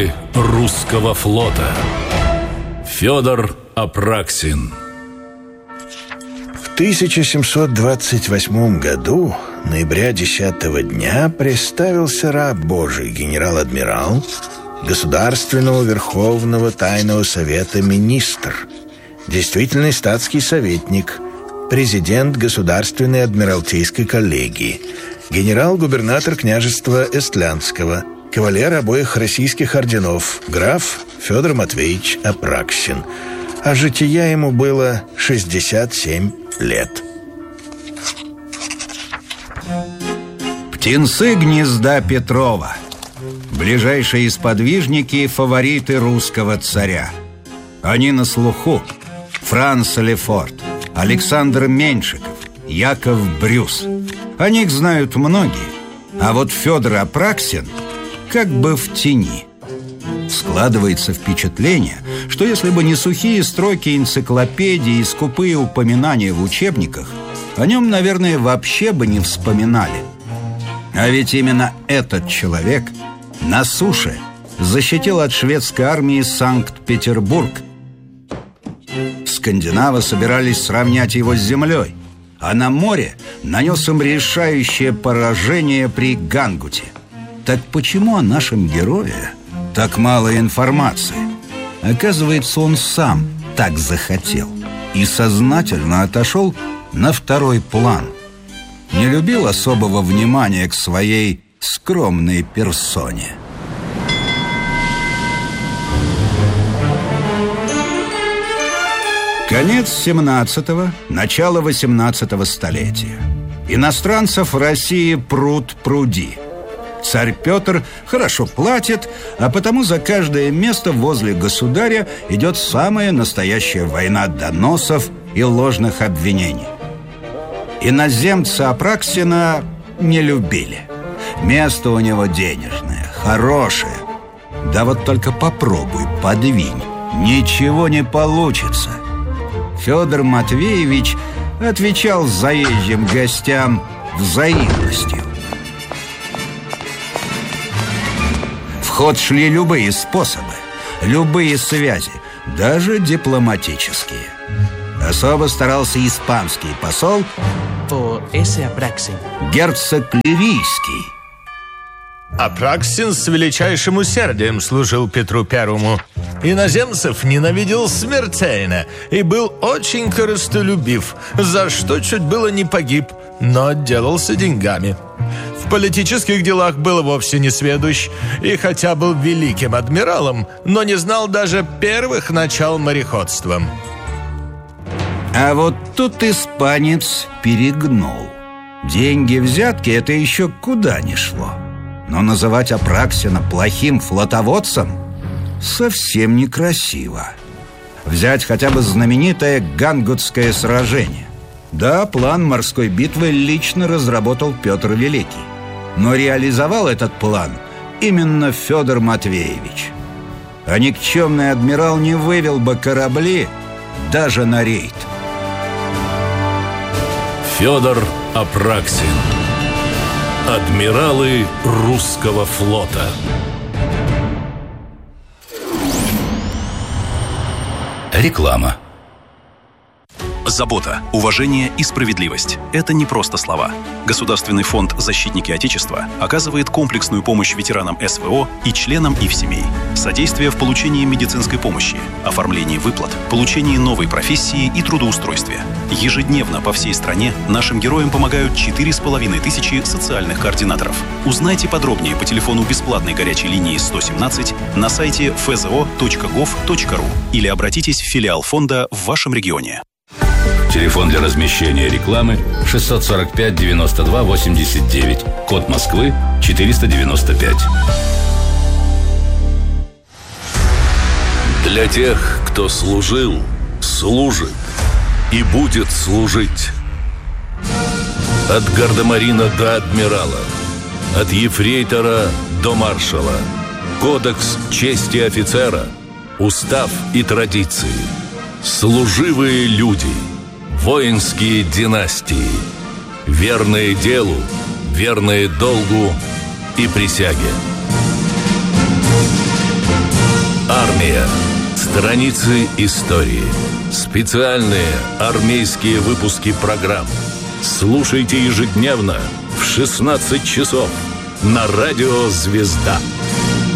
Адмиралы русского флота. Федор Апраксин. В 1728 году, ноября 10-го дня, представился раб Божий, генерал-адмирал Государственного Верховного Тайного Совета министр, действительный статский советник, президент Государственной Адмиралтейской коллегии, генерал-губернатор княжества Эстлянского, кавалер обоих российских орденов, граф Федор Матвеевич Апраксин. А жития ему было 67 лет. Птенцы гнезда Петрова. Ближайшие сподвижники и фавориты русского царя. Они на слуху. Франц Лефорт, Александр Меньшиков, Яков Брюс. О них знают многие. А вот Федор Апраксин как бы в тени. Складывается впечатление, что если бы не сухие строки энциклопедии и скупые упоминания в учебниках, о нем, наверное, вообще бы не вспоминали. А ведь именно этот человек на суше защитил от шведской армии Санкт-Петербург. Скандинавы собирались сравнять его с землей, а на море нанес им решающее поражение при Гангуте. Так почему о нашем герое так мало информации? Оказывается, он сам так захотел и сознательно отошел на второй план. Не любил особого внимания к своей скромной персоне. Конец 17-го, начало 18-го столетия. Иностранцев в России пруд-пруди. Царь Петр хорошо платит, а потому за каждое место возле государя идет самая настоящая война доносов и ложных обвинений. Иноземцы Апраксина не любили. Место у него денежное, хорошее. Да вот только попробуй, подвинь, ничего не получится. Федор Матвеевич отвечал заезжим гостям взаимностью. В ход шли любые способы, любые связи, даже дипломатические. Особо старался испанский посол герцог Ливийский. Апраксин с величайшим усердием служил Петру Первому. Иноземцев ненавидел смертельно и был очень корыстолюбив, за что чуть было не погиб, но отделался деньгами. В политических делах был вовсе не сведущ, и хотя был великим адмиралом, но не знал даже первых начал мореходства. А вот тут испанец перегнул. Деньги, взятки — это еще куда ни шло. Но называть Апраксина плохим флотоводцем совсем некрасиво. Взять хотя бы знаменитое Гангутское сражение. Да, план морской битвы лично разработал Петр Великий, но реализовал этот план именно Федор Матвеевич. А никчемный адмирал не вывел бы корабли даже на рейд. Федор Апраксин. Адмиралы русского флота. Реклама. Забота, уважение и справедливость – это не просто слова. Государственный фонд «Защитники Отечества» оказывает комплексную помощь ветеранам СВО и членам их семей. Содействие в получении медицинской помощи, оформлении выплат, получении новой профессии и трудоустройстве. Ежедневно по всей стране нашим героям помогают 4500 социальных координаторов. Узнайте подробнее по телефону бесплатной горячей линии 117 на сайте fzo.gov.ru или обратитесь в филиал фонда в вашем регионе. Телефон для размещения рекламы 645 92 89. Код Москвы 495. Для тех, кто служил, служит и будет служить. От гардемарина до адмирала, от ефрейтора до маршала. Кодекс чести офицера, устав и традиции. Служивые люди, воинские династии, верные делу, верные долгу и присяге. Армия. Страницы истории. Специальные армейские выпуски программ. Слушайте ежедневно в 16 часов на радио «Звезда».